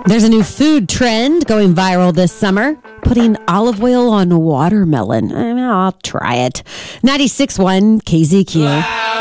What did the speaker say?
There's a new food trend going viral this summer. Putting olive oil on watermelon. I'll try it. 96.1 KZQ.